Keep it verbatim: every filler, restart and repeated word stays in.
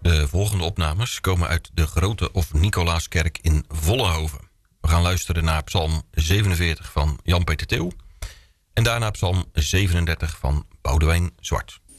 De volgende opnames komen uit de Grote of Nicolaaskerk in Vollenhoven. We gaan luisteren naar psalm zevenenveertig van Jan-Peter Til. En daarna psalm zevenendertig van Boudewijn Zwart.